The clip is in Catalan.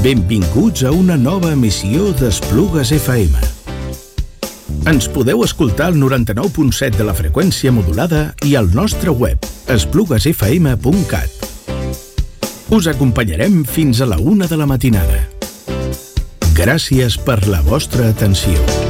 Benvinguts a una nova emissió d'Esplugues FM. Ens podeu escoltar al 99.7 de la freqüència modulada i al nostre web, espluguesfm.cat. Us acompanyarem fins a la 1 de la matinada. Gràcies per la vostra atenció.